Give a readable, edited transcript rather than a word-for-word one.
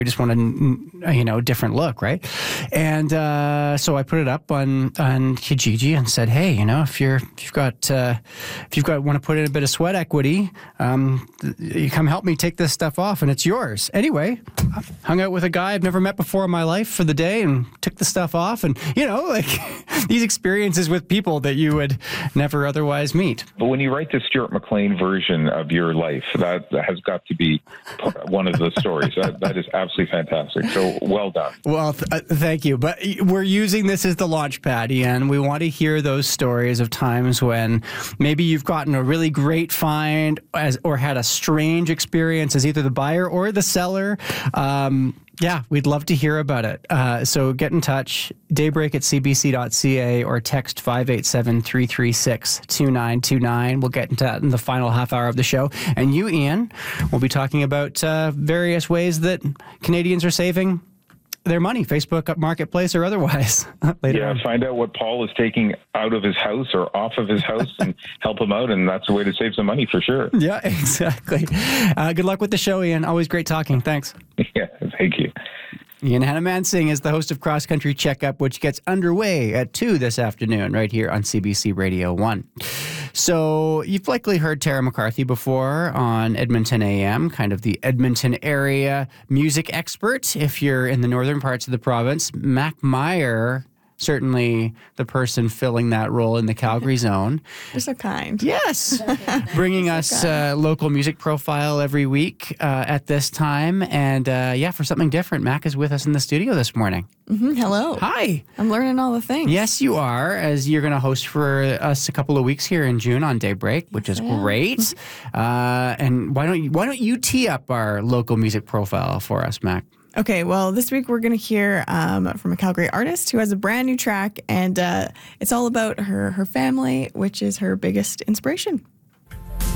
just want a different look, right? And so I put it up on Kijiji and said, hey, if you've got want to put in a bit of sweat equity, you come help me take this stuff off, and it's yours. Anyway, I hung out with a guy I've never met before in my life for the day, and took the stuff off, and these experiences with people that you would never otherwise meet. But when you write the Stuart McLean version of your life, that has got to be one of the stories. That is absolutely fantastic. So well done. Well, thank you. But we're using this as the launch pad, Ian. We want to hear those stories of times when maybe you've gotten a really great find or had a strange experience as either the buyer or the seller. Yeah, we'd love to hear about it. So get in touch, daybreak@cbc.ca, or text 587-336-2929. We'll get into that in the final half hour of the show. And you, Ian, will be talking about various ways that Canadians are saving their money, Facebook Marketplace or otherwise. Later on. Find out what Paul is taking out of his house or off of his house and help him out, and that's a way to save some money for sure. Yeah, exactly. Good luck with the show, Ian. Always great talking. Thanks. Yeah, thank you. Ian Hannah-Mansing is the host of Cross Country Checkup, which gets underway at 2 this afternoon right here on CBC Radio 1. So you've likely heard Tara McCarthy before on Edmonton AM, kind of the Edmonton area music expert. If you're in the northern parts of the province, Mac Meyer, certainly the person filling that role in the Calgary zone. You're so kind. Yes. Bringing us local music profile every week at this time. And for something different, Mac is with us in the studio this morning. Mm-hmm. Hello. Hi. I'm learning all the things. Yes, you are, as you're going to host for us a couple of weeks here in June on Daybreak, which is great. And why don't you tee up our local music profile for us, Mac? Okay, well, this week we're going to hear from a Calgary artist who has a brand new track, and it's all about her family, which is her biggest inspiration.